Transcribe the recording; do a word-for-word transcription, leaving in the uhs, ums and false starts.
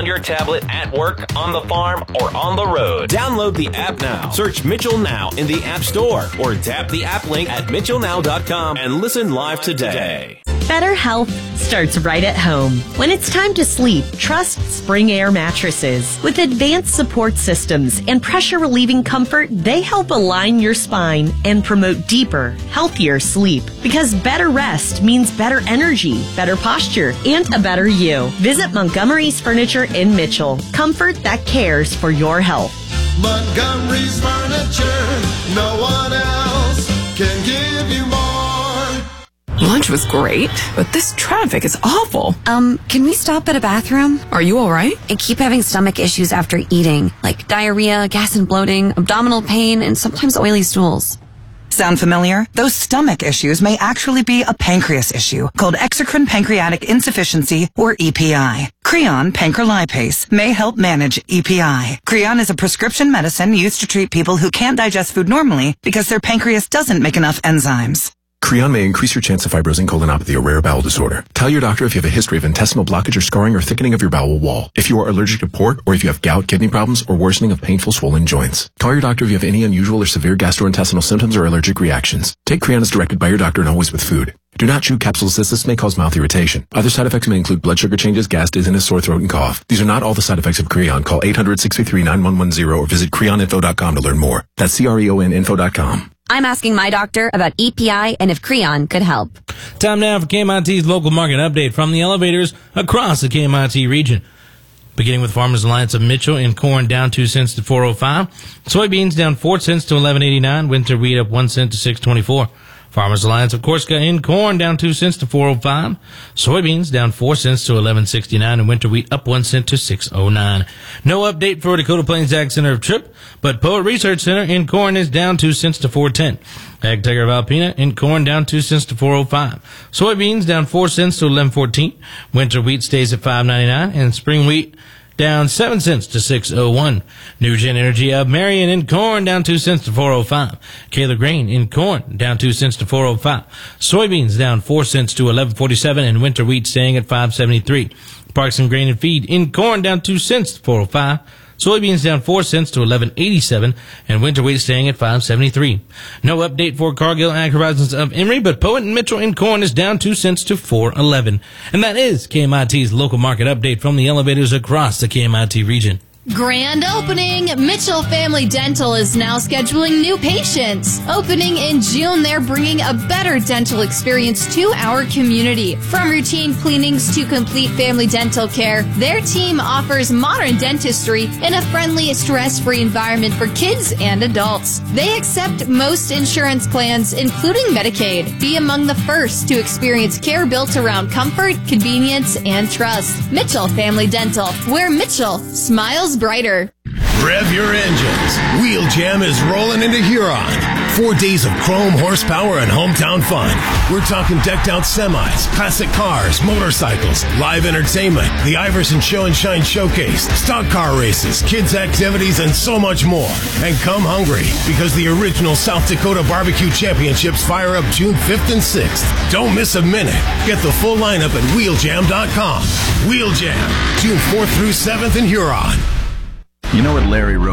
on your tablet, at work, on the farm, or on the road. Download the app now. Search Mitchell Now in the App Store or tap the app link at mitchell now dot com and listen live today. Better health starts right at home. When it's time to sleep, trust Spring Air mattresses. With advanced support systems and pressure-relieving comfort, they help align your spine and promote deeper, healthier sleep. Because better rest means better energy, better posture, and a better you. Visit Montgomery's Furniture in Mitchell. Comfort that cares for your health. Montgomery's Furniture. No one else can give you more. Lunch was great, but this traffic is awful. Um, can we stop at a bathroom? Are you all right? I keep having stomach issues after eating, like diarrhea, gas and bloating, abdominal pain, and sometimes oily stools. Sound familiar? Those stomach issues may actually be a pancreas issue called exocrine pancreatic insufficiency, or E P I. Creon pancrelipase may help manage E P I. Creon is a prescription medicine used to treat people who can't digest food normally because their pancreas doesn't make enough enzymes. Creon may increase your chance of fibrosing colonopathy, a rare bowel disorder. Tell your doctor if you have a history of intestinal blockage or scarring or thickening of your bowel wall, if you are allergic to pork, or if you have gout, kidney problems, or worsening of painful swollen joints. Call your doctor if you have any unusual or severe gastrointestinal symptoms or allergic reactions. Take Creon as directed by your doctor and always with food. Do not chew capsules as this may cause mouth irritation. Other side effects may include blood sugar changes, gas, dizziness, sore throat, and cough. These are not all the side effects of Creon. Call eight hundred, six three three, nine one one zero or visit creon info dot com to learn more. That's C R E O N info dot com. I'm asking my doctor about E P I and if Creon could help. Time now for K M I T's local market update from the elevators across the K M I T region. Beginning with Farmers Alliance of Mitchell in corn down two cents to four oh five. Soybeans down four cents to eleven eighty-nine. Winter wheat up one cent to six twenty-four. Farmers Alliance of Corsica in corn down two cents to four oh five. Soybeans down four cents to eleven sixty-nine, and winter wheat up one cent to six oh nine. No update for Dakota Plains Ag Center of Tripp, but Poet Research Center in corn is down two cents to four ten. Ag Tiger of Alpena in corn down two cents to four oh five. Soybeans down four cents to eleven fourteen. Winter wheat stays at five ninety-nine, and spring wheat down seven cents to six oh one. New Gen Energy of Marion in corn down two cents to four oh five. Kayla Grain in corn down two cents to four oh five. Soybeans down four cents to eleven forty-seven, and winter wheat staying at five seventy-three. Parks and Grain and Feed in corn down two cents to four oh five. Soybeans down four cents to eleven eighty-seven, and winter wheat staying at five seventy-three. No update for Cargill Ag Horizons of Emory, but Poet and Mitchell in corn is down two cents to four eleven. And that is K M I T's local market update from the elevators across the K M I T region. Grand opening! Mitchell Family Dental is now scheduling new patients. Opening in June, they're bringing a better dental experience to our community. From routine cleanings to complete family dental care, their team offers modern dentistry in a friendly, stress-free environment for kids and adults. They accept most insurance plans, including Medicaid. Be among the first to experience care built around comfort, convenience, and trust. Mitchell Family Dental, where Mitchell smiles brighter. Rev your engines. Wheel Jam is rolling into Huron. Four days of chrome, horsepower, and hometown fun. We're talking decked out semis, classic cars, motorcycles, live entertainment, the Iverson Show and Shine Showcase, stock car races, kids activities, and so much more. And come hungry, because the original South Dakota Barbecue Championships fire up June fifth and sixth. Don't miss a minute. Get the full lineup at wheel jam dot com. Wheel Jam, June fourth through seventh in Huron. You know what Larry wrote?